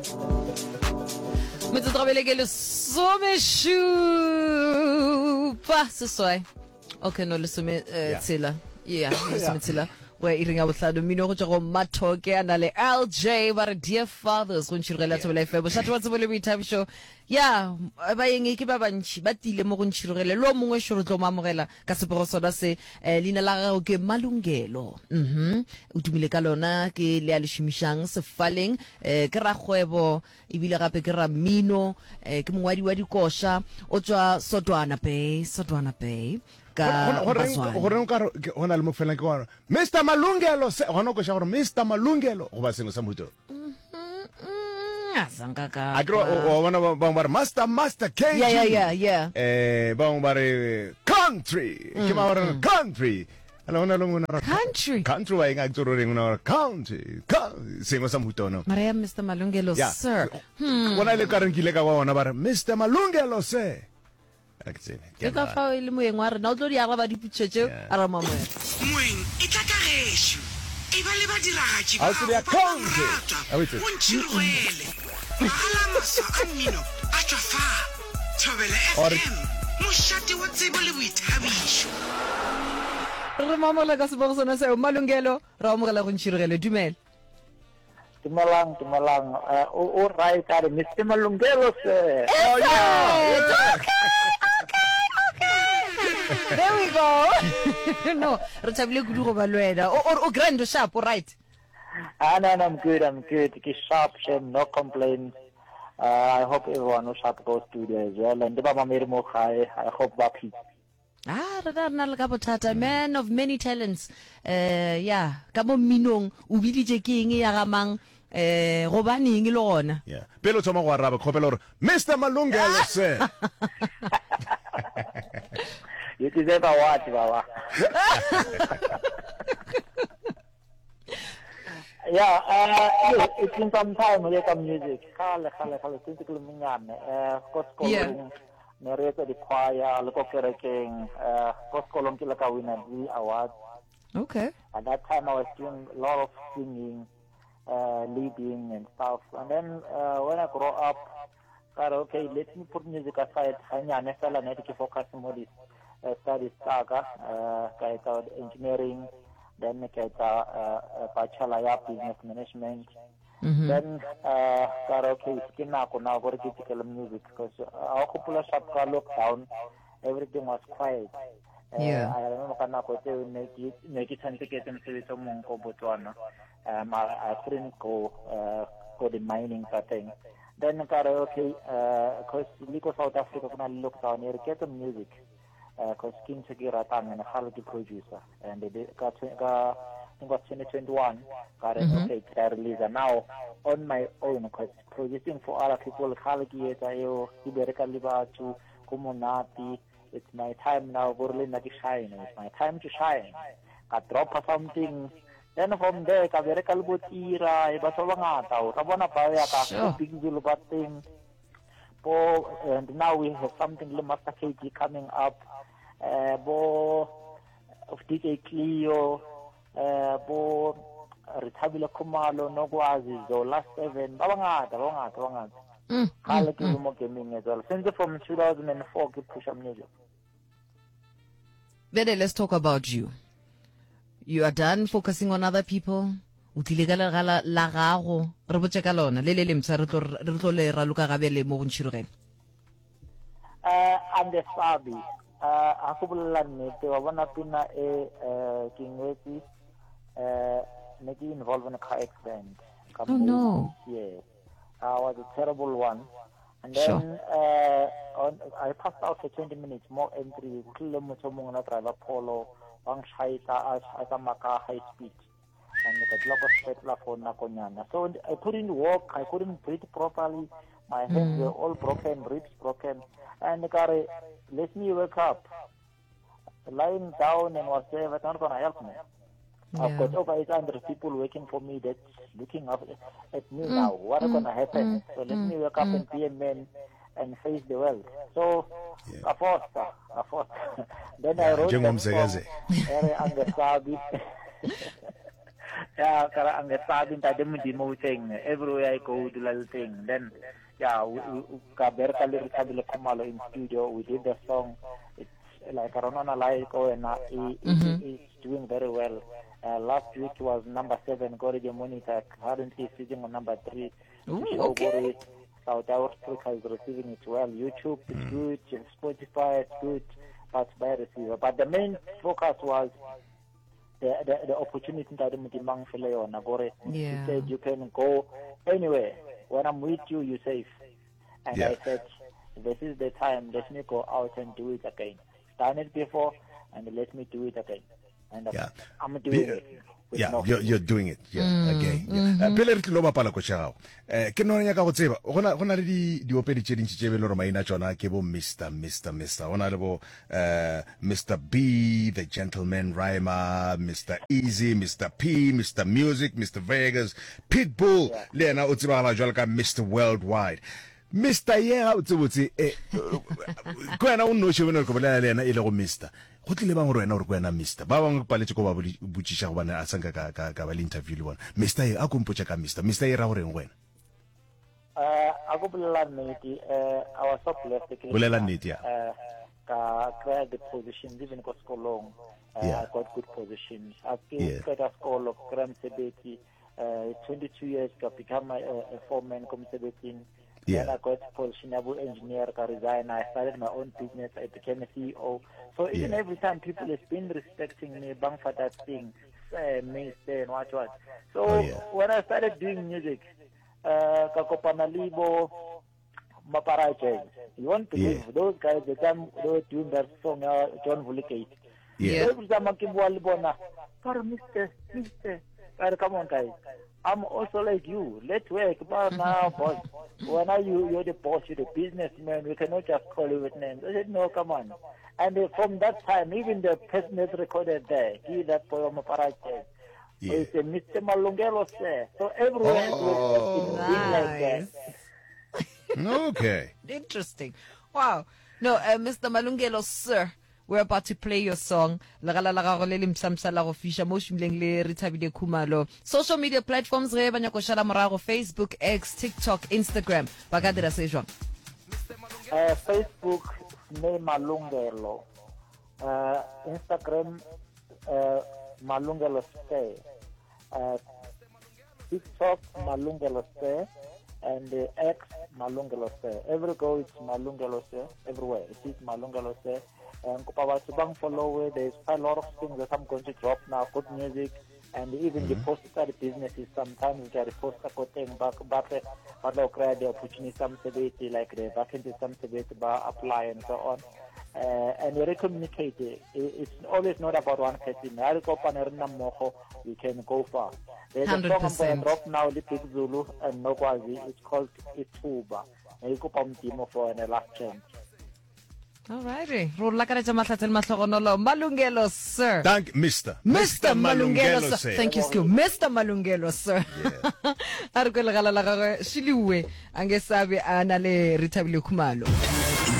Metsotsobelekele someshupa seswai. Okay, no lesome tsela. Yeah, lesome tsela. Where eating out with Lado Mino go Matoke and Ale LJ but dear fathers when she relate to life but that was a time show. Yeah, buying a kibabanchi but the lemon chirele lo mo shuru to mamorela ka seporoso da se lina la ke malungelo. Utumile kalona ke le alishimishang se falling ke ra kgwebo ibile gape ke ra mino ke mongwadi wa dikosha o tswa Sodwana Bay ka hona le mo fela ke wa Mr Malungelo se hona go sha gore Mr Malungelo go ba sengwe sa moto Sanga ka agro o wana ba master KG yeah ba re country ke ba re country ala hona lo ngona country wa inga tsoro re ngona country sengwe sa moto no Maria Mr Malungelo sir wona le ka renkile ka wa ba re Mr Malungelo se ke ka fa ile moeng wa rena o tlo di araba dipitshetse a ra mama moeng e tla ka gesho e ba le ba diragatsi ba country o ntshirwele ala masa a mmino a tswa fa Thobela FM moshate wa tsebo le boithabišo re mama le ka se bo sona se Malungelo ra mo gela go ntshirwele dumela Tumalang, o right are Mr. Malungelo sir. Oh yeah. Okay. There we go. No, re tsabile kudu go ba lwena. O grand sharp, right? No, I'm good. Ke sharp, no complaints. I hope everyone will sharp go studio as well. And ba mamere mo gae, I hope ba peace. Re na le ka bothata, man of many talents. Yeah, ka mo minong o biditse ke eng ya gamang go baneng le gona. Yeah. Pelo tsoma go araba khopela gore Mr Malungelo se. You deserve a watch, baba. Yeah, it's been some time with some music. Khale since ke le monyane. Ko sekolong nareta di choir le ko kerekeng ko sekolong ke la ka win the award. Okay. At that time I was doing a lot of singing, leading and stuff. And then when I grow up, thought, okay, let me put music aside. Hanyane fela net ke focus more this studies saga, engineering, then bachelor ya business management. Then thought, okay, skin now go to music because our couple shop got lockdown, everything was quiet. Yeah. I remember kana ko te make it certificate in service of Monko Botswana. I couldn't go the mining thing. Then got okay, because Lico South Africa kuna lockdown, you get the music. Because King Segira Tang and a Halki producer, and they got 2021. Got it, okay, I release and now on my own, because producing for other people, Halki Etayo, Iberica Libatu, Kumunati. It's my time now, Burlina to shine. It's my time to shine. I drop something. Then from there, I very calbutira, Basovangata, Rabona Payaka, big deal about thing. And now we have something Master KG coming up. Bo of DJ Clio, Bo Retabila Kumalo, Nogwazi, so last 7, Bawangata. Gaming as well. Since from 2004, keep push up music. Bede, let's talk about you. You are done focusing on other people. Utilegala la gago re botse ka lona le lemtsa re tlo le raluka gabele mo ntshirogela. I'm the Sabi. A go bolla nnete wa bona pina kingwetsi ne ke involved in a car accident. Oh no. Yeah. Was a terrible one. And then I passed out for 20 minutes, more entry, driver Polo, Wang Shaita, Asamaka, high speed. And the block of Petla for Nakonyana. So I couldn't walk, I couldn't breathe properly, my hands were all broken, ribs broken. And the car let me wake up. Lying down and was there, but not going to help me. I've got over 800 people waiting for me that's looking up at me now. What is going to happen? So let me wake up and be a man and face the world. So, a foster. Then I wrote that song, Ere Angasabi. Yeah, kara ang sabi tayo mo thing. Everywhere I go, do little thing. Then, yeah, we in studio. We did the song. It's like Aronona Laiko, and it's doing very well. Last week was number 7, Gorige Monitor, currently sitting on number 3. Ooh, okay. South Africa is receiving it well. YouTube is good, Spotify is good, but by receiver. But the main focus was the opportunity that you said you can go anywhere. When I'm with you, you're safe. And I said, this is the time. Let me go out and do it again. Done it before, and let me do it again. And I'm doing it. Yeah, you're doing it. Yeah, again. Pele re tlo bapala ko chao. Ke no nya ka go tseba. Gona le di opedi tse dintsi tse be le re maina tsona ke bo Mr. Ona le bo Mr. B, the gentleman rhymer, Mr. Easy, Mr. P, Mr. Music, Mr. Vegas, Pitbull, le ena o tseba la jwala ka Mr. Worldwide. Mr. Yeah, o tsebotse ko ena o no shebena ko bolela le ena ile go Mr. Go tlile bang re ena re ko ena Mr. Ba bang paletse ko ba botshisha go bana a sanka ka ba le interview le bona. Mr. a go mpotsa ka Mr. Mr. ra gore ngwena. A go bolela nnete our so blessed bolela nnete ya. Ka the positions even ko skolong. I got good positions. I've been at school of Gram Sebeti 22 years to become a foreman commissaire. Then I got a position as engineer, I resigned, I started my own business, I became a CEO. So even every time people have been respecting me, bang for that thing, me, say, and what. So when I started doing music, Kakopanalibo, Maparaje, you won't believe those guys, the time they were doing that song, John Vulikate. Every time I came to Alibona, Mr. Come on, guys. I'm also like you. Let's work. But now, boss, when you're the boss, you're the businessman, we cannot just call you with names. I said, no, come on. And from that time, even the person that's recorded there, he that boy on Maparaje, it's a Mr. Malungelo, sir. So everywhere it's nice. Like that. Okay. Interesting. Wow. No, Mr. Malungelo, sir. We're about to play your song. Social media platforms Facebook, X, TikTok, Instagram. Facebook name Malungelo. Instagram Malungelo Stay. TikTok Malungelo Stay. And X Malungelo Stay. Every go it's Malungelo Stay. Everywhere it is Malungelo Stay. And Kupawatubang follow, there's quite a lot of things that I'm going to drop now, good music, and even the poster businesses. Sometimes we get poster cutting back, but they'll create the opportunity, some stability, like the vacancy, some stability, apply and so on. And we communicate. It's always not about one person. We can go far. There's a song I'm going to drop now, the Big Zulu and Nokwazi. It's called Ituba. And you go for the last chance. Alrighty. Malungelo, sir. Thank Mr. Malungelo, sir. Thank you, Skill. Mr. Malungelo, sir. Arko la Shiliwe, angesabi anale Ritabile Kumalo.